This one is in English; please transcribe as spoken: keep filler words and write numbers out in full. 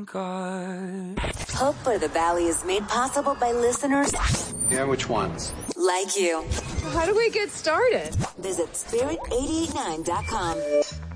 God. Hope for the Valley is made possible by listeners Yeah, which ones? like you. How do we get started? Visit spirit eight eight nine dot com.